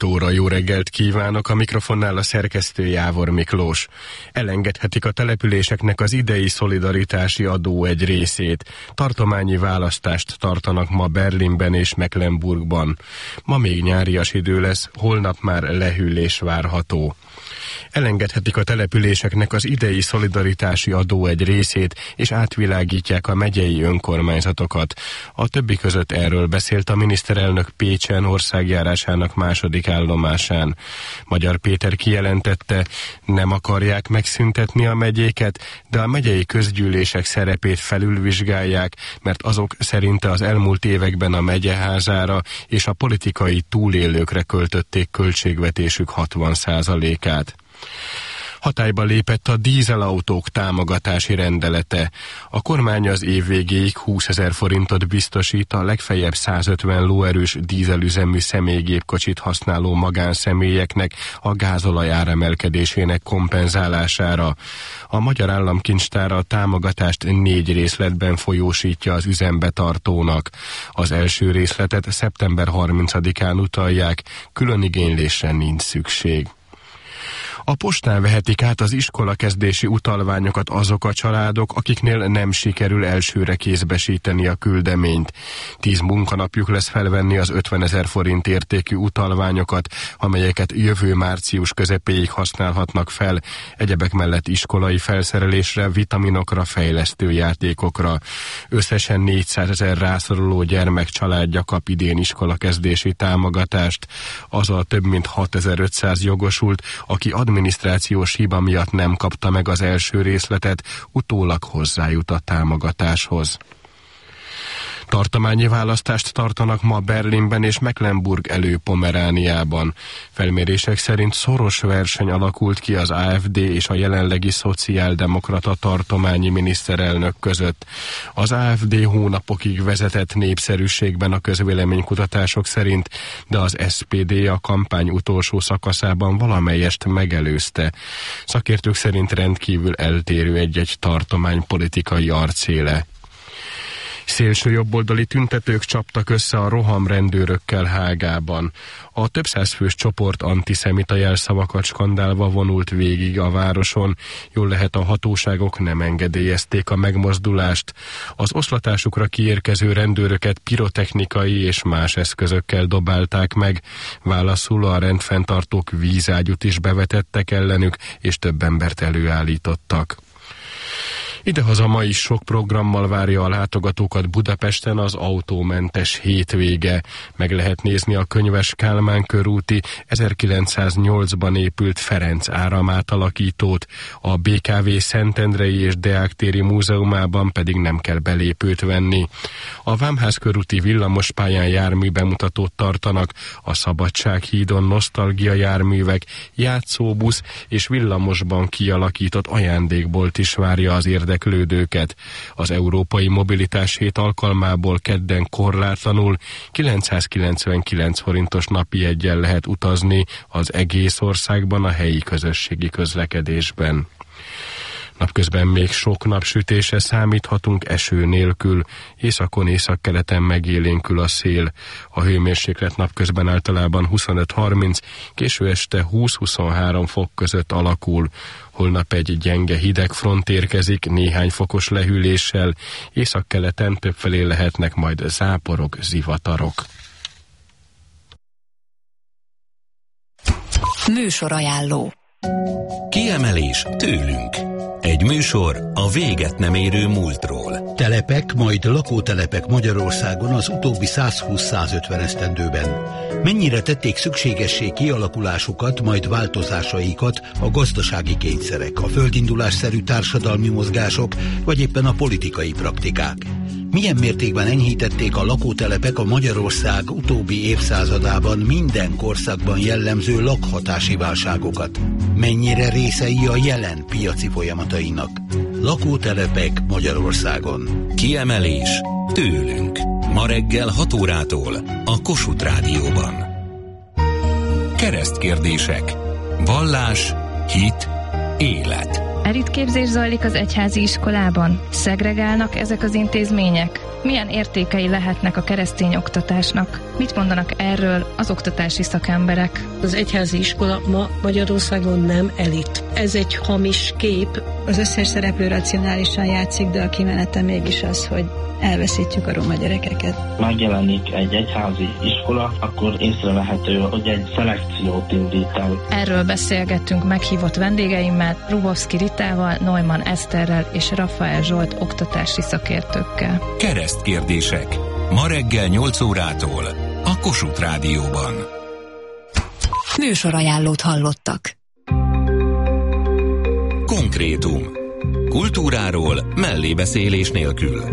óra, jó reggelt kívánok, a mikrofonnál a szerkesztő Jávor Miklós. Elengedhetik a településeknek az idei szolidaritási adó egy részét. Tartományi választást tartanak ma Berlinben és Mecklenburgban. Ma még nyárias idő lesz, holnap már lehűlés várható. Elengedhetik a településeknek az idei szolidaritási adó egy részét, és átvilágítják a megyei önkormányzatokat. A többi között erről beszélt a miniszterelnök Pécsen országjárásának második állomásán. Magyar Péter kijelentette, nem akarják megszüntetni a megyéket, de a megyei közgyűlések szerepét felülvizsgálják, mert azok szerinte az elmúlt években a megyeházára és a politikai túlélőkre költötték költségvetésük 60%-át. Hatályba lépett a dízelautók támogatási rendelete. A kormány az év végéig 20 000 forintot biztosít a legfeljebb 150 lóerős dízelüzemű személygépkocsit használó magánszemélyeknek a gázolaj áremelkedésének kompenzálására. A Magyar Államkincstár a támogatást 4 részletben folyósítja az üzembetartónak. Az első részletet szeptember 30-án utalják, külön igénylésre nincs szükség. A postán vehetik át az iskolakezdési utalványokat azok a családok, akiknél nem sikerül elsőre kézbesíteni a küldeményt. 10 munkanapjuk lesz felvenni az 50 000 forint értékű utalványokat, amelyeket jövő március közepéig használhatnak fel, egyebek mellett iskolai felszerelésre, vitaminokra, fejlesztő játékokra. Összesen 400 000 rászoruló gyermek családja kap idén iskolakezdési támogatást. Az a több mint 6500 jogosult, aki adminisztrációs hiba miatt nem kapta meg az első részletet, utólag hozzájut a támogatáshoz. Tartományi választást tartanak ma Berlinben és Mecklenburg Elő-Pomerániában. Felmérések szerint szoros verseny alakult ki az AfD és a jelenlegi szociáldemokrata tartományi miniszterelnök között. Az AfD hónapokig vezetett népszerűségben a közvéleménykutatások szerint, de az SPD a kampány utolsó szakaszában valamelyest megelőzte. Szakértők szerint rendkívül eltérő egy-egy tartomány politikai arcéle. Szélső jobboldali tüntetők csaptak össze a rohamrendőrökkel Hágában. A több száz fős csoport antiszemita jelszavakat skandálva vonult végig a városon. Jól lehet, a hatóságok nem engedélyezték a megmozdulást. Az oszlatásukra kiérkező rendőröket pirotechnikai és más eszközökkel dobálták meg. Válaszul a rendfenntartók vízágyút is bevetettek ellenük, és több embert előállítottak. Idehaza ma is sok programmal várja a látogatókat Budapesten az autómentes hétvége. Meg lehet nézni a Könyves Kálmán körúti 1908-ban épült Ferenc áramátalakítót, a BKV Szentendrei és Deák-téri múzeumában pedig nem kell belépőt venni. A Vámház körúti villamospályán járműbemutatót tartanak, a Szabadsághídon nosztalgia járművek, játszóbusz és villamosban kialakított ajándékbolt is várja az érdeklődőket. Az Európai Mobilitás Hét alkalmából kedden korlátlanul 999 forintos napi jeggyel lehet utazni az egész országban a helyi közösségi közlekedésben. Napközben még sok napsütésre számíthatunk eső nélkül, északon északkeleten megélénkül a szél. A hőmérséklet napközben általában 25-30, késő este 20-23 fok között alakul. Holnap egy gyenge hidegfront érkezik néhány fokos lehűléssel, északkeleten többfelé lehetnek majd záporok, zivatarok. Műsorajánló. Kiemelés tőlünk. Egy műsor a véget nem érő múltról. Telepek, majd lakótelepek Magyarországon az utóbbi 120-150 esztendőben. Mennyire tették szükségessé kialakulásukat, majd változásaikat a gazdasági kényszerek, a földindulásszerű társadalmi mozgások, vagy éppen a politikai praktikák? Milyen mértékben enyhítették a lakótelepek a Magyarország utóbbi évszázadában minden korszakban jellemző lakhatási válságokat? Mennyire részei a jelen piaci folyamatainak? Lakótelepek Magyarországon. Kiemelés tőlünk. Ma reggel 6 órától a Kossuth Rádióban. Keresztkérdések. Vallás, hit, élet. Elitképzés zajlik az egyházi iskolában? Szegregálnak ezek az intézmények? Milyen értékei lehetnek a keresztény oktatásnak? Mit mondanak erről az oktatási szakemberek? Az egyházi iskola ma Magyarországon nem elit. Ez egy hamis kép. Az összes szereplő racionálisan játszik, de a kimenete mégis az, hogy elveszítjük a roma gyerekeket. Megjelenik egy egyházi iskola, akkor észrevehető, hogy egy szelekciót indít el. Erről beszélgettünk meghívott vendégeimmel, Rubovszki Ritával, Neumann Eszterrel és Rafael Zsolt oktatási szakértőkkel. Keresztkérdések. Ma reggel 8 órától a Kossuth Rádióban. Műsorajánlót hallottak. Konkrétum. Kultúráról mellébeszélés nélkül.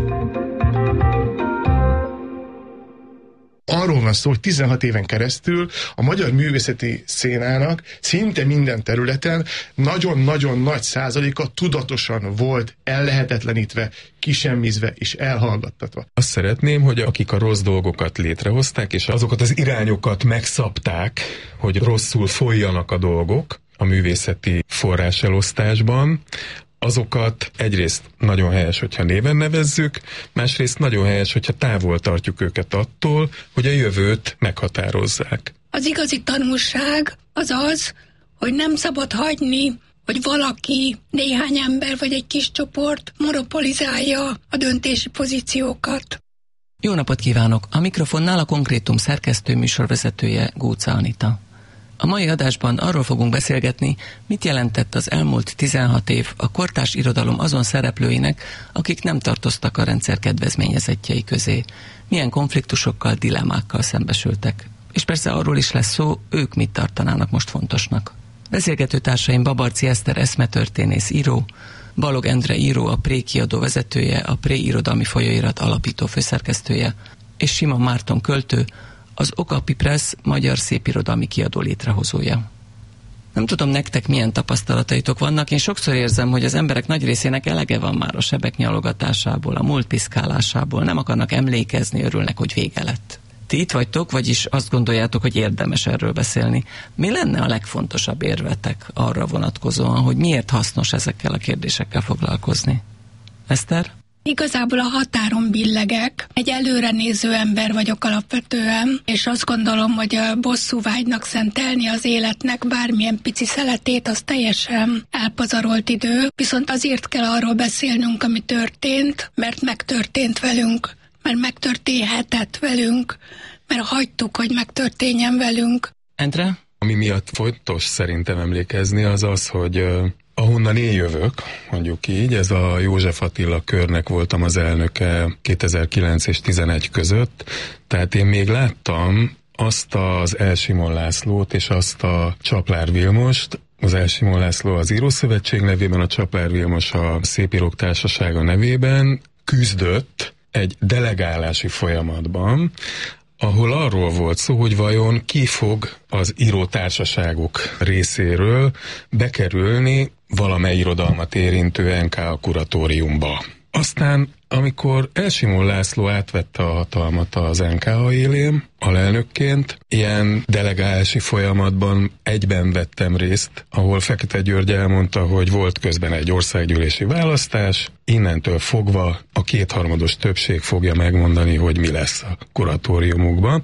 Arról van szó, hogy 16 éven keresztül a magyar művészeti szénának szinte minden területen nagyon-nagyon nagy százaléka tudatosan volt ellehetetlenítve, kisemmizve és elhallgattatva. Azt szeretném, hogy akik a rossz dolgokat létrehozták, és azokat az irányokat megszabták, hogy rosszul folyjanak a dolgok a művészeti forráselosztásban, azokat egyrészt nagyon helyes, hogyha néven nevezzük, másrészt nagyon helyes, hogyha távol tartjuk őket attól, hogy a jövőt meghatározzák. Az igazi tanulság az az, hogy nem szabad hagyni, hogy valaki, néhány ember vagy egy kis csoport monopolizálja a döntési pozíciókat. Jó napot kívánok! A mikrofonnál a Konkrétum szerkesztő műsorvezetője Gócza Anita. A mai adásban arról fogunk beszélgetni, mit jelentett az elmúlt 16 év a kortárs irodalom azon szereplőinek, akik nem tartoztak a rendszer kedvezményezettjei közé. Milyen konfliktusokkal, dilemmákkal szembesültek. És persze arról is lesz szó, ők mit tartanának most fontosnak. Beszélgető társaim Babarczy Eszter eszmetörténész író, Balog Endre író, a Pré kiadó vezetője, a Pré irodalmi folyóirat alapító főszerkesztője, és Simon Márton költő, az Okapi Press magyar szépirodalmi kiadó létrehozója. Nem tudom, nektek milyen tapasztalataitok vannak, én sokszor érzem, hogy az emberek nagy részének elege van már a sebek nyalogatásából, a múlt piszkálásából, nem akarnak emlékezni, örülnek, hogy vége lett. Ti itt vagytok, vagyis azt gondoljátok, hogy érdemes erről beszélni. Mi lenne a legfontosabb érvetek arra vonatkozóan, hogy miért hasznos ezekkel a kérdésekkel foglalkozni? Eszter? Igazából a határon billegek. Egy előrenéző ember vagyok alapvetően, és azt gondolom, hogy a bosszúvágynak szentelni az életnek bármilyen pici szeletét, az teljesen elpazarolt idő. Viszont azért kell arról beszélnünk, ami történt, mert megtörtént velünk, mert megtörténhetett velünk, mert hagytuk, hogy megtörténjen velünk. Endre? Ami miatt fontos szerintem emlékezni az az, hogy ahonnan én jövök, mondjuk így, ez a József Attila körnek voltam az elnöke 2009 és 2011 között, tehát én még láttam azt az Elsimon Lászlót és azt a Csaplár Vilmost, az Elsimon László az Írószövetség nevében, a Csaplár Vilmos a Szépírók Társasága nevében küzdött egy delegálási folyamatban, ahol arról volt szó, hogy vajon ki fog az írótársaságok részéről bekerülni valamely irodalmat érintő NK kuratóriumba. Aztán, amikor Elsimon László átvette a hatalmat az NKA élén, alelnökként, ilyen delegálási folyamatban egyben vettem részt, ahol Fekete György elmondta, hogy volt közben egy országgyűlési választás, innentől fogva a kétharmados többség fogja megmondani, hogy mi lesz a kuratóriumukban,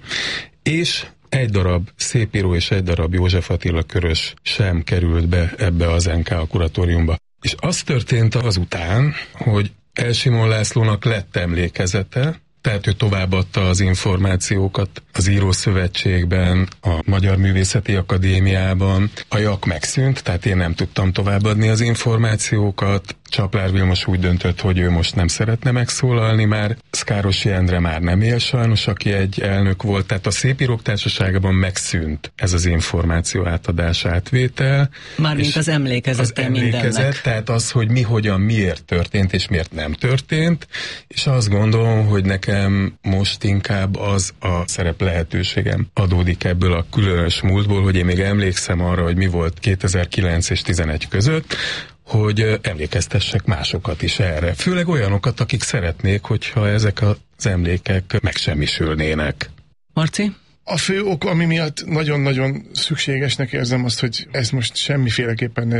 és egy darab szépíró és egy darab József Attila körös sem került be ebbe az NK kuratóriumba. És az történt azután, hogy Elsimon Lászlónak lett emlékezete, tehát ő továbbadta az információkat az Írószövetségben, a Magyar Művészeti Akadémiában. A jak megszűnt, tehát én nem tudtam továbbadni az információkat. Csaplár Vilmos úgy döntött, hogy ő most nem szeretne megszólalni már. Szkárosi Endre már nem él sajnos, aki egy elnök volt, tehát a Szépírók Társaságában megszűnt ez az információ átadás átvétel. Mármint az emlékezete mindennek. Tehát az, hogy mi, hogyan, miért történt és miért nem történt, és azt gondolom, hogy nekem most inkább az a szerep lehetőségem adódik ebből a különös múltból, hogy én még emlékszem arra, hogy mi volt 2009 és 2011 között, hogy emlékeztessek másokat is erre. Főleg olyanokat, akik szeretnék, hogyha ezek az emlékek megsemmisülnének. Marci? A fő ok, ami miatt nagyon-nagyon szükségesnek érzem azt, hogy ezt most semmiféleképpen ne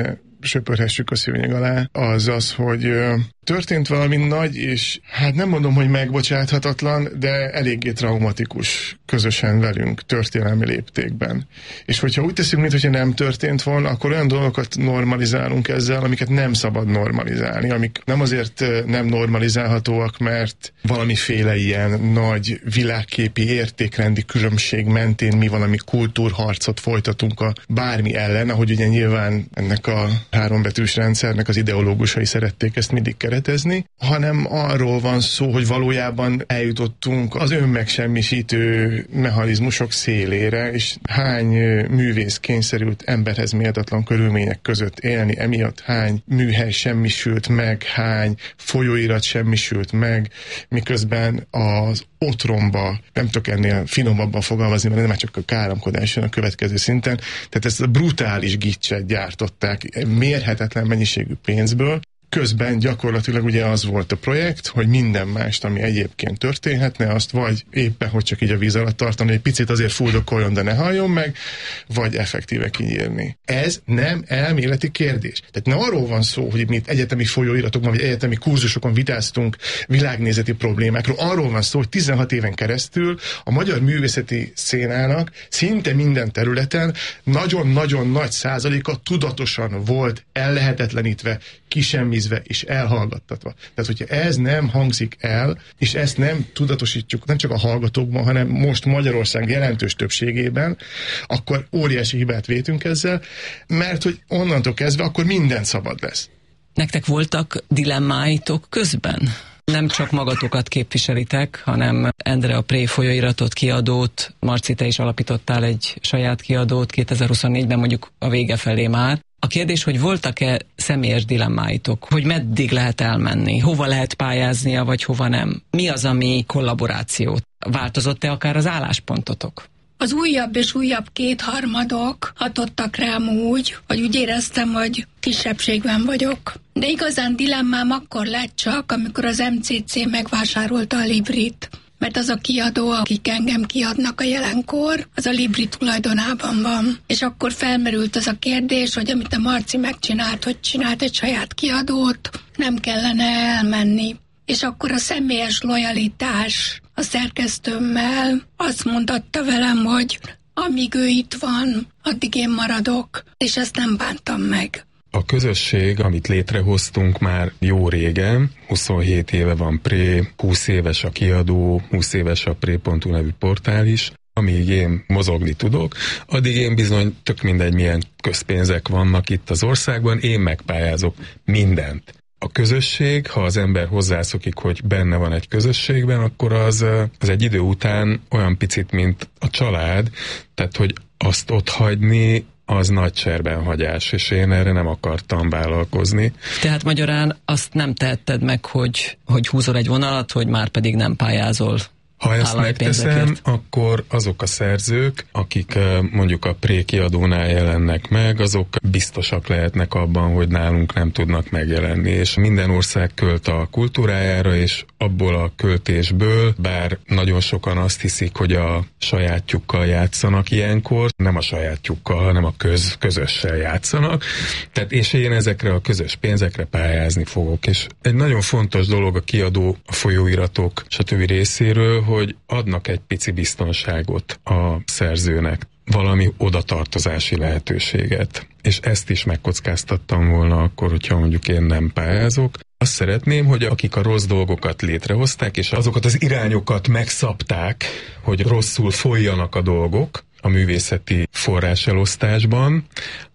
söpörhessük a szőnyeg alá, az, hogy történt valami nagy, és hát nem mondom, hogy megbocsáthatatlan, de eléggé traumatikus közösen velünk történelmi léptékben. És hogyha úgy teszünk, mintha nem történt volna, akkor olyan dolgokat normalizálunk ezzel, amiket nem szabad normalizálni, amik nem azért nem normalizálhatóak, mert valamiféle ilyen nagy világképi értékrendi különbség mentén mi valami kultúrharcot folytatunk a bármi ellen, ahogy ugye nyilván ennek a hárombetűs rendszernek az ideológusai szerették ezt mindig keretezni, hanem arról van szó, hogy valójában eljutottunk az önmegsemmisítő mechanizmusok szélére, és hány művész kényszerült emberhez méltatlan körülmények között élni, emiatt hány műhely semmisült meg, hány folyóirat semmisült meg, miközben az otromba, nem tudok ennél finomabban fogalmazni, mert nem már csak a káromkodás jön a következő szinten, tehát ezt a brutális gicset gyártották mérhetetlen mennyiségű pénzből. Közben gyakorlatilag ugye az volt a projekt, hogy minden mást, ami egyébként történhetne, azt vagy éppen, hogy csak így a víz alatt tartani, egy picit azért fuldokoljon, de ne halljon meg, vagy effektíve kinyírni. Ez nem elméleti kérdés. Tehát ne arról van szó, hogy mi egyetemi folyóiratokban, vagy egyetemi kurzusokon vitáztunk világnézeti problémákról. Arról van szó, hogy 16 éven keresztül a magyar művészeti szénának szinte minden területen nagyon-nagyon nagy százaléka tudatosan volt ellehetetlenítve, kisemmizve és elhallgattatva. Tehát, hogyha ez nem hangzik el, és ezt nem tudatosítjuk, nem csak a hallgatókban, hanem most Magyarország jelentős többségében, akkor óriási hibát vétünk ezzel, mert hogy onnantól kezdve akkor minden szabad lesz. Nektek voltak dilemmáitok közben? Nem csak magatokat képviselitek, hanem Endre a Pré folyóiratot, kiadót, Marci, te is alapítottál egy saját kiadót 2024-ben, mondjuk a vége felé már. A kérdés, hogy voltak-e személyes dilemmáitok, hogy meddig lehet elmenni, hova lehet pályáznia, vagy hova nem? Mi az, ami kollaborációt? Változott-e akár az álláspontotok? Az újabb és újabb kétharmadok hatottak rám úgy, hogy úgy éreztem, hogy kisebbségben vagyok. De igazán dilemmám akkor lett csak, amikor az MCC megvásárolta a Librit. Mert az a kiadó, akik engem kiadnak a jelenkor, az a Libri tulajdonában van. És akkor felmerült az a kérdés, hogy amit a Marci megcsinált, hogy csinált egy saját kiadót, nem kellene elmenni. És akkor a személyes lojalitás a szerkesztőmmel azt mondatta velem, hogy amíg ő itt van, addig én maradok, és ezt nem bántam meg. A közösség, amit létrehoztunk már jó régen, 27 éve van Pré, 20 éves a kiadó, 20 éves a Pré.hu nevű portál is. Amíg én mozogni tudok, addig én bizony tök mindegy, milyen közpénzek vannak itt az országban, én megpályázok mindent. A közösség, ha az ember hozzászokik, hogy benne van egy közösségben, akkor az egy idő után olyan picit, mint a család, tehát hogy azt ott hagyni, az nagy cserben hagyás, és én erre nem akartam vállalkozni. Tehát magyarán azt nem tehetted meg, hogy húzol egy vonalat, hogy már pedig nem pályázol. Ha ezt megteszem, akkor azok a szerzők, akik mondjuk a Pré kiadónál jelennek meg, azok biztosak lehetnek abban, hogy nálunk nem tudnak megjelenni, és minden ország költ a kultúrájára, és abból a költésből, bár nagyon sokan azt hiszik, hogy a sajátjukkal játszanak ilyenkor, nem a sajátjukkal, hanem a közössel játszanak. Tehát és én ezekre a közös pénzekre pályázni fogok. És egy nagyon fontos dolog a kiadó, a folyóiratok, stb. Részéről, hogy adnak egy pici biztonságot a szerzőnek, valami odatartozási lehetőséget. És ezt is megkockáztattam volna akkor, hogyha mondjuk én nem pályázok. Azt szeretném, hogy akik a rossz dolgokat létrehozták, és azokat az irányokat megszabták, hogy rosszul folyjanak a dolgok a művészeti forráselosztásban,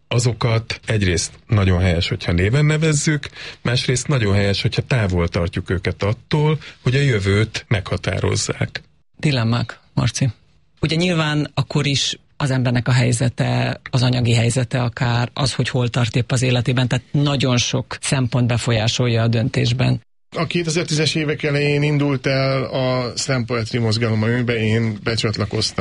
azokat egyrészt nagyon helyes, hogyha néven nevezzük, másrészt nagyon helyes, hogyha távol tartjuk őket attól, hogy a jövőt meghatározzák. Dilemmák, Marci. Ugye nyilván akkor is az embernek a helyzete, az anyagi helyzete akár, az, hogy hol tart épp az életében, tehát nagyon sok szempont befolyásolja a döntésben. A 2010-es évek elején indult el a slam poetry mozgalom, amiben én becsatlakoztam.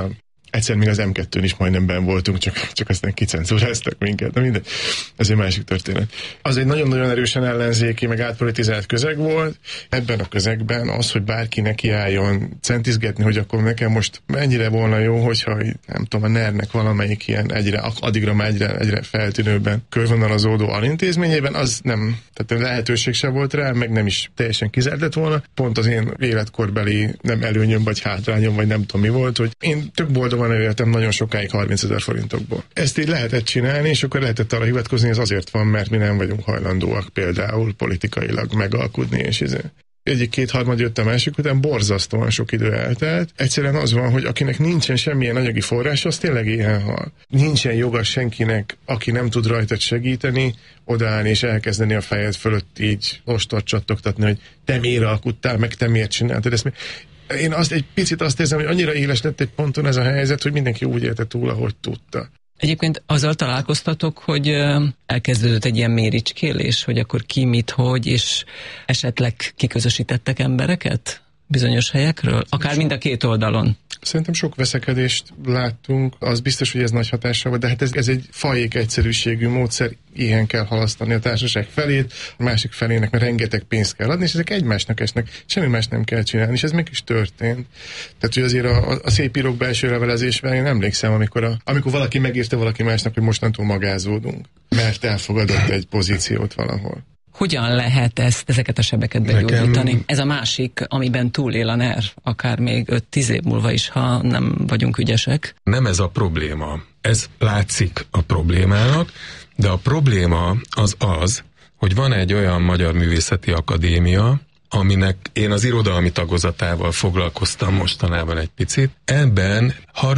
Egyszer még az M2-n is majdnem benn voltunk, csak aztán kicenzúráztak minket, de mindegy. Ez egy másik történet. Az egy nagyon-nagyon erősen ellenzéki, meg átpolitizált közeg volt. Ebben a közegben az, hogy bárki nekiálljon centizgetni, hogy akkor nekem most mennyire volna jó, hogyha nem tudom, a NER-nek valamelyik ilyen addigra már egyre feltűnőben körvonalazódó alintézményében, az nem, tehát lehetőség sem volt rá, meg nem is teljesen kizárt lett volna. Pont az én életkorbeli nem előnyöm, vagy hátrányom, vagy nem tudom mi volt, hogy én tök boldogan éltem nagyon sokáig 30 000 forintokból. Ezt így lehetett csinálni, és akkor lehetett arra hivatkozni, ez azért van, mert mi nem vagyunk hajlandóak például politikailag megalkudni, és egyik kétharmad jött a másik után, borzasztóan sok idő eltelt. Egyszerűen az van, hogy akinek nincsen semmilyen anyagi forrás, az tényleg éhen hal. Nincsen joga senkinek, aki nem tud rajtad segíteni, odaállni és elkezdeni a fejed fölött így ostort csattogtatni, hogy te miért alkudtál, meg te miért csináltad ezt. Én egy picit azt érzem, hogy annyira éles lett egy ponton ez a helyzet, hogy mindenki úgy élte túl, ahogy tudta. Egyébként azzal találkoztatok, hogy elkezdődött egy ilyen méricskélés, hogy akkor ki, mit, hogy, és esetleg kiközösítettek embereket bizonyos helyekről? Akár mind a két oldalon. Szerintem sok veszekedést láttunk, az biztos, hogy ez nagy hatással volt, de hát ez egy fajék egyszerűségű módszer, ilyen kell halasztani a társaság felét, a másik felének, mert rengeteg pénzt kell adni, és ezek egymásnak esnek, semmi más nem kell csinálni, és ez meg is történt. Tehát, hogy azért a szép írók belső levelezésben én emlékszem, amikor valaki megírta valaki másnak, hogy mostantól magázódunk, mert elfogadott egy pozíciót valahol. Hogyan lehet ezeket a sebeket begyógyítani? Ez a másik, amiben túlél a NER, akár még 5-10 év múlva is, ha nem vagyunk ügyesek. Nem ez a probléma. Ez látszik a problémának, de a probléma az, hogy van egy olyan Magyar Művészeti Akadémia, aminek én az irodalmi tagozatával foglalkoztam mostanában egy picit. Ebben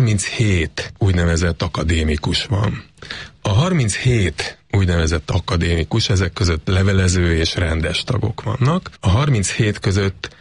37 úgynevezett akadémikus van. A 37 úgynevezett akadémikus, ezek között levelező és rendes tagok vannak. A 37 között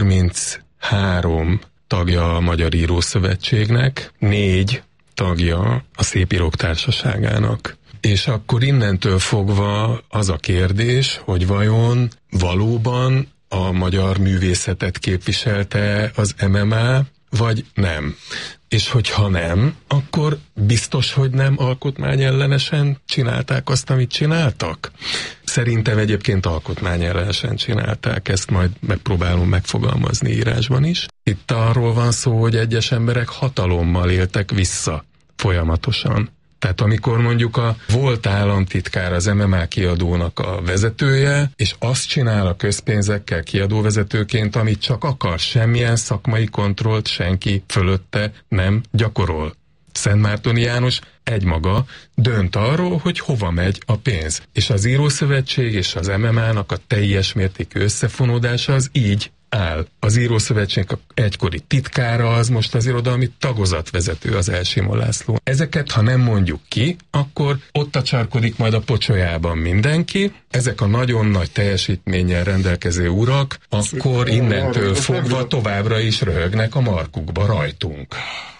33 tagja a Magyar Írószövetségnek, 4 tagja a Szépírók Társaságának. És akkor innentől fogva az a kérdés, hogy vajon valóban a magyar művészetet képviselte az MMA, vagy nem. És hogyha nem, akkor biztos, hogy nem alkotmányellenesen csinálták azt, amit csináltak? Szerintem egyébként alkotmányellenesen csinálták, ezt majd megpróbálom megfogalmazni írásban is. Itt arról van szó, hogy egyes emberek hatalommal éltek vissza folyamatosan. Tehát amikor mondjuk a volt államtitkár az MMA kiadónak a vezetője, és azt csinál a közpénzekkel kiadóvezetőként, amit csak akar, semmilyen szakmai kontrollt senki fölötte nem gyakorol. Szentmártoni János egymaga dönt arról, hogy hova megy a pénz. És az Írószövetség és az MMA-nak a teljes mértékű összefonódása az így áll. Az Írószövetség egykori titkára az most az irodalmi tagozatvezető, az Elsimon László. Ezeket, ha nem mondjuk ki, akkor ott acsarkodik majd a pocsolyában mindenki. Ezek a nagyon nagy teljesítménnyel rendelkező urak, akkor innentől fogva továbbra is röhögnek a markukba rajtunk.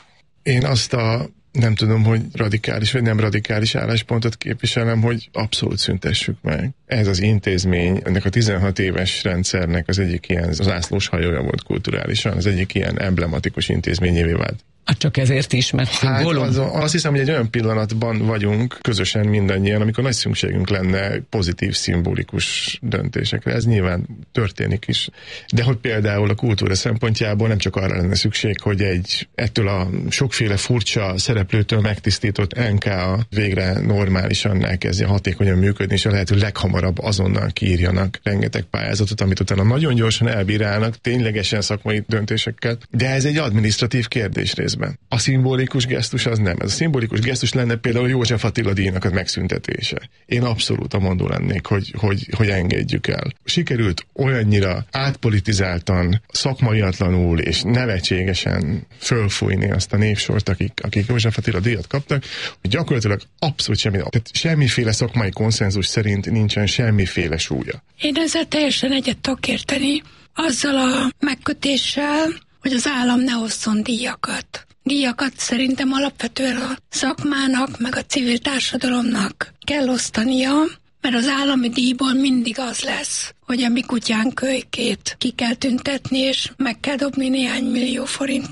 Én azt nem tudom, hogy radikális vagy nem radikális álláspontot képviselem, hogy abszolút szüntessük meg. Ez az intézmény, ennek a 16 éves rendszernek az egyik ilyen zászlós hajója volt kulturálisan, az egyik ilyen emblematikus intézményévé vált. Csak ezért is, mert azt hiszem, hogy egy olyan pillanatban vagyunk közösen mindannyian, amikor nagy szükségünk lenne pozitív, szimbolikus döntésekre. Ez nyilván történik is. De hogy például a kultúra szempontjából nem csak arra lenne szükség, hogy ettől a sokféle furcsa szereplőtől megtisztított NK végre normálisan elkezdje hatékonyan működni, és a lehető leghamarabb azonnal kiírjanak rengeteg pályázatot, amit utána nagyon gyorsan elbírálnak, ténylegesen szakmai döntésekkel. De ez egy adminisztratív kérdés részben. A szimbolikus gesztus az nem. Ez a szimbolikus gesztus lenne például József Attila díjnak a megszüntetése. Én abszolút amondó lennék, hogy engedjük el. Sikerült olyannyira átpolitizáltan, szakmaiatlanul és nevetségesen fölfújni azt a névsort, akik József Attila díjat kaptak, hogy gyakorlatilag abszolút semmiféle szakmai konszenzus szerint nincsen semmiféle súlya. Én ezzel teljesen egyet tudok érteni. Azzal a megkötéssel, hogy az állam ne osszon díjakat. Díjakat szerintem alapvetően a szakmának, meg a civil társadalomnak kell osztania, mert az állami díjból mindig az lesz, hogy a mi kutyánk kölykét ki kell tüntetni, és meg kell dobni néhány millió forinttal.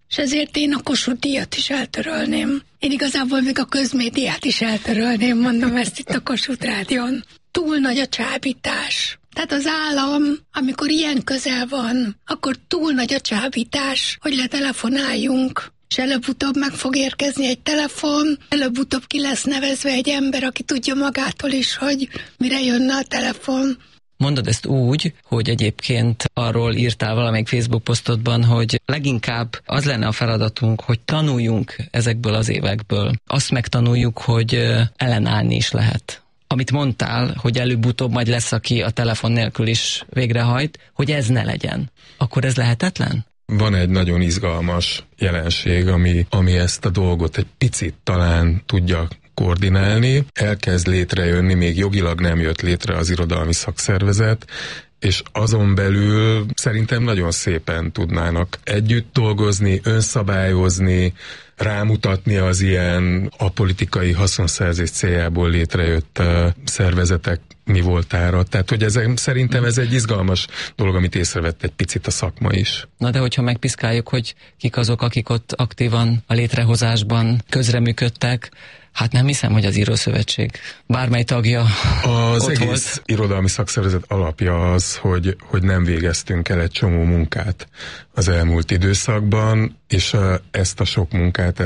És ezért én a Kossuth díjat is eltörölném. Én igazából még a közmédiát is eltörölném, mondom ezt itt a Kossuth Rádión. Túl nagy a csábítás. Tehát az állam, amikor ilyen közel van, akkor túl nagy a csábítás, hogy letelefonáljunk. És előbb-utóbb meg fog érkezni egy telefon, előbb-utóbb ki lesz nevezve egy ember, aki tudja magától is, hogy mire jönne a telefon. Mondod ezt úgy, hogy egyébként arról írtál valamelyik Facebook posztodban, hogy leginkább az lenne a feladatunk, hogy tanuljunk ezekből az évekből. Azt megtanuljuk, hogy ellenállni is lehet. Amit mondtál, hogy előbb-utóbb majd lesz, aki a telefon nélkül is végrehajt, hogy ez ne legyen. Akkor ez lehetetlen? Van egy nagyon izgalmas jelenség, ami ezt a dolgot egy picit talán tudja koordinálni. Elkezd létrejönni, még jogilag nem jött létre az irodalmi szakszervezet, és azon belül szerintem nagyon szépen tudnának együtt dolgozni, önszabályozni, rámutatni az ilyen apolitikai haszonszerzés céljából létrejött szervezetek mi voltára. Tehát, hogy szerintem ez egy izgalmas dolog, amit észrevett egy picit a szakma is. Na de hogyha megpiszkáljuk, hogy kik azok, akik ott aktívan a létrehozásban közreműködtek, hát nem hiszem, hogy az Írószövetség bármely tagja az ott egész volt. Irodalmi szakszervezet alapja az, hogy nem végeztünk el egy csomó munkát az elmúlt időszakban, és ezt a sok munkát,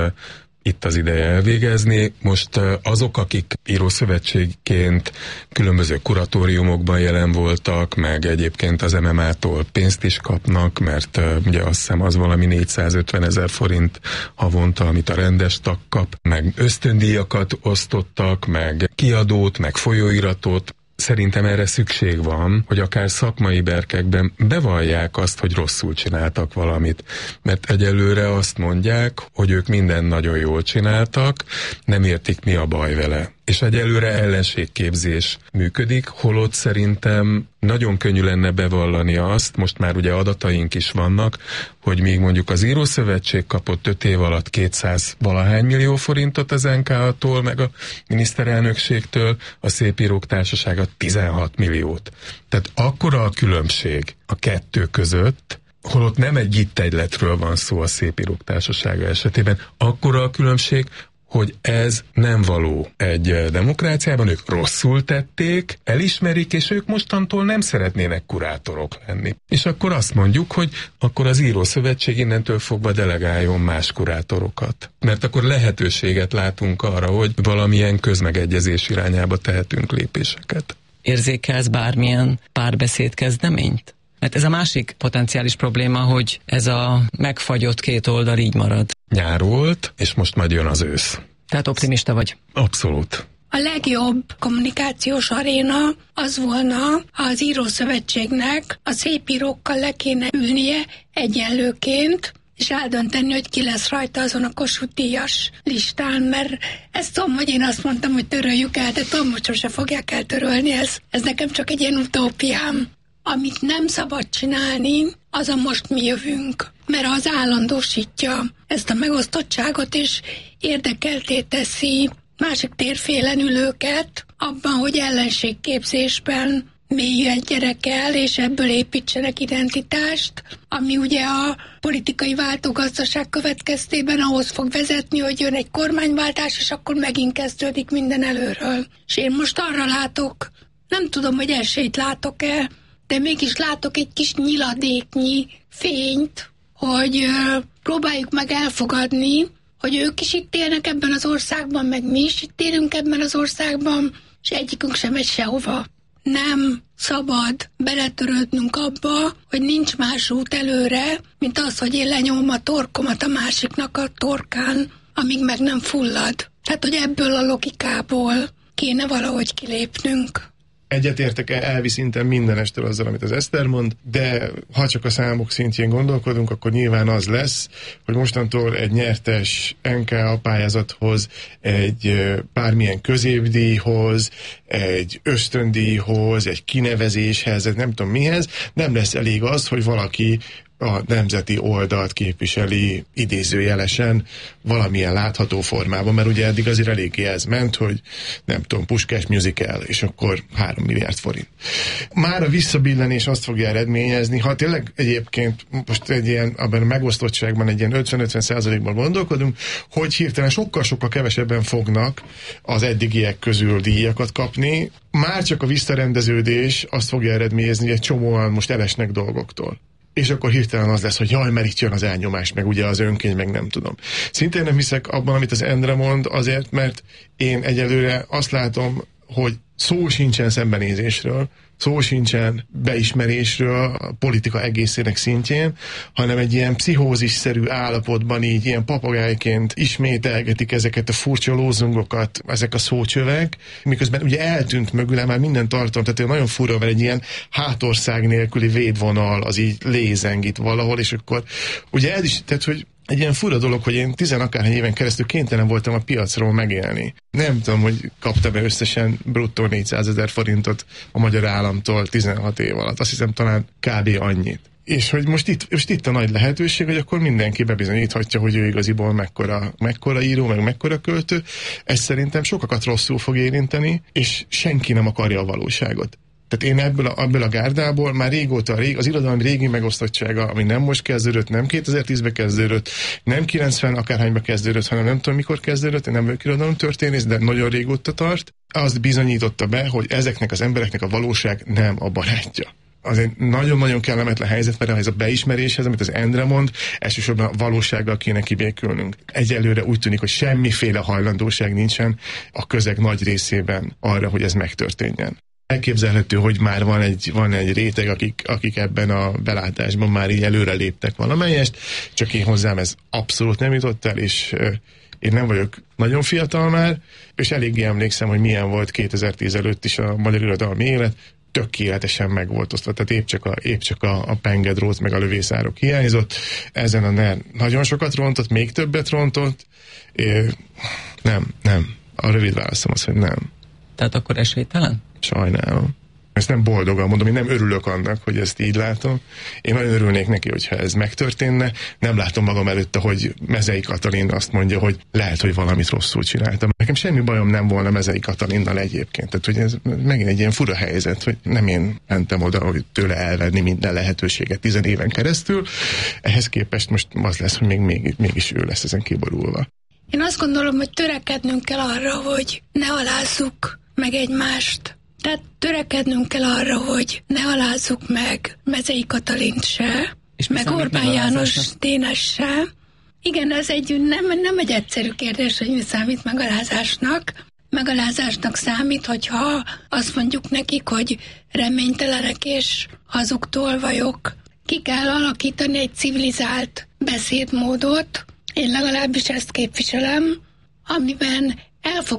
itt az ideje elvégezni. Most azok, akik Írószövetségként különböző kuratóriumokban jelen voltak, meg egyébként az MMA-tól pénzt is kapnak, mert ugye azt hiszem az valami 450 000 forint havonta, amit a rendes tag kap, meg ösztöndíjakat osztottak, meg kiadót, meg folyóiratot. Szerintem erre szükség van, hogy akár szakmai berkekben bevallják azt, hogy rosszul csináltak valamit. Mert egyelőre azt mondják, hogy ők mindent nagyon jól csináltak, nem értik, mi a baj vele. És egyelőre ellenségképzés működik, holott szerintem nagyon könnyű lenne bevallani azt, most már ugye adataink is vannak, hogy még mondjuk az Írószövetség kapott 5 év alatt 200 valahány millió forintot az NK-tól, meg a miniszterelnökségtől, a Szépírók Társasága 16 milliót. Tehát akkora a különbség a kettő között, holott nem egy gittegyletről van szó a Szépírók Társasága esetében, akkora a különbség, hogy ez nem való egy demokráciában, ők rosszul tették, elismerik, és ők mostantól nem szeretnének kurátorok lenni. És akkor azt mondjuk, hogy akkor az Írószövetség innentől fogva delegáljon más kurátorokat. Mert akkor lehetőséget látunk arra, hogy valamilyen közmegegyezés irányába tehetünk lépéseket. Érzékelsz bármilyen párbeszéd kezdeményt? Mert ez a másik potenciális probléma, hogy ez a megfagyott két oldal így marad. Nyár volt, és most majd jön az ősz. Tehát optimista vagy? Abszolút. A legjobb kommunikációs aréna az volna, ha az Írószövetségnek a szépírókkal le kéne ülnie egyenlőként, és eldönteni, hogy ki lesz rajta azon a Kossuth díjas listán, mert ezt tudom, hogy én azt mondtam, hogy töröljük el, de tudom, hogy sose fogják eltörölni, ez nekem csak egy ilyen utópiám. Amit nem szabad csinálni, az a most mi jövünk, mert az állandósítja ezt a megosztottságot, és érdekelté teszi másik térfélen ülőket abban, hogy ellenségképzésben mélyedjenek el, és ebből építsenek identitást, ami ugye a politikai váltógazdaság következtében ahhoz fog vezetni, hogy jön egy kormányváltás, és akkor megint kezdődik minden előről. És én most arra látok, nem tudom, hogy esélyt látok-e, de mégis látok egy kis nyiladéknyi fényt, hogy próbáljuk meg elfogadni, hogy ők is itt élnek ebben az országban, meg mi is itt élünk ebben az országban, és egyikünk sem megy sehova. Nem szabad beletörődnünk abba, hogy nincs más út előre, mint az, hogy én lenyomom a torkomat a másiknak a torkán, amíg meg nem fullad. Tehát, hogy ebből a logikából kéne valahogy kilépnünk. Egyetértek elvi szinten mindenestől azzal, amit az Eszter mond, de ha csak a számok szintjén gondolkodunk, akkor nyilván az lesz, hogy mostantól egy nyertes NK pályázathoz, egy bármilyen középdíjhoz, egy ösztöndíjhoz, egy kinevezéshez, nem tudom mihez, nem lesz elég az, hogy valaki a nemzeti oldalt képviseli idézőjelesen valamilyen látható formában, mert ugye eddig azért eléggé ez ment, hogy nem tudom, Puskás musical, és akkor 3 milliárd forint. Már a visszabillenés azt fogja eredményezni, ha tényleg egyébként most egy ilyen, abban a megosztottságban egy ilyen 50-50%-ban gondolkodunk, hogy hirtelen sokkal-sokkal kevesebben fognak az eddigiek közül díjakat kapni, már csak a visszarendeződés azt fogja eredményezni, hogy egy csomóan most elesnek dolgoktól. És akkor hirtelen az lesz, hogy jaj, mert itt jön az elnyomás, meg ugye az önkény, meg nem tudom. Szintén nem hiszek abban, amit az Endre mond, azért, mert én egyelőre azt látom, hogy szó sincsen szembenézésről, szó sincsen beismerésről a politika egészének szintjén, hanem egy ilyen pszichózisszerű állapotban így ilyen papagájként ismételgetik ezeket a furcsa lózungokat, ezek a szócsövek, miközben ugye eltűnt mögüle már minden tartalom, tehát nagyon fura, mert egy ilyen hátország nélküli védvonal az így lézeng itt valahol, és akkor ugye ez is, tehát hogy egy ilyen fura dolog, hogy én 10 akárhány éven keresztül kénytelen voltam a piacról megélni. Nem tudom, hogy kaptam-e összesen bruttó 400 000 forintot a magyar államtól 16 év alatt. Azt hiszem talán kb. Annyit. És hogy most itt a nagy lehetőség, hogy akkor mindenki bebizonyíthatja, hogy ő igaziból mekkora író, meg mekkora költő. Ez szerintem sokakat rosszul fog érinteni, és senki nem akarja a valóságot. Tehát én ebből a gárdából már régóta, az irodalom régi megosztottsága, ami nem most kezdődött, nem 2010-ben kezdődött, nem 90 akárhányba kezdődött, hanem nem tudom mikor kezdődött, én nem vagyok irodalom történész, de nagyon régóta tart, azt bizonyította be, hogy ezeknek az embereknek a valóság nem a barátja. Az egy nagyon-nagyon kellemetlen helyzet, mert ez a beismeréshez, amit az Endre mond, elsősorban a valósággal kéne kibékülnünk. Egyelőre úgy tűnik, hogy semmiféle hajlandóság nincsen a közeg nagy részében arra, hogy ez megtörténjen. Elképzelhető, hogy már van egy réteg, akik ebben a belátásban már így előre léptek valamelyest, csak én hozzám ez abszolút nem jutott el, és én nem vagyok nagyon fiatal már, és eléggé emlékszem, hogy milyen volt 2010 előtt is a magyar irodalmi élet, tökéletesen meg volt osztva, tehát épp csak a pengedrót meg a lövészárok hiányzott, ezen a NER nagyon sokat rontott, még többet rontott, nem. A rövid válaszom az, hogy nem. Tehát akkor esélytelen? Sajnálom. Ezt nem boldogan mondom, én nem örülök annak, hogy ezt így látom. Én nagyon örülnék neki, hogyha ez megtörténne. Nem látom magam előtte, hogy Mezei Katalin azt mondja, hogy lehet, hogy valamit rosszul csináltam. Nekem semmi bajom nem volna Mezei Katalinnal egyébként. Tehát, hogy ez megint egy ilyen fura helyzet, hogy nem én mentem oda, hogy tőle elvenni minden lehetőséget 10 éven keresztül. Ehhez képest most az lesz, hogy mégis ő lesz ezen kiborulva. Én azt gondolom, hogy törekednünk kell arra, hogy ne alázzuk meg egymást. Tehát törekednünk kell arra, hogy ne alázzuk meg Mezei Katalint se, és meg Orbán János Dénes se. Igen, ez nem egy egyszerű kérdés, hogy mi számít megalázásnak. Megalázásnak számít, hogyha azt mondjuk nekik, hogy reménytelenek és hazugtolvajok. Ki kell alakítani egy civilizált beszédmódot, én legalábbis ezt képviselem, amiben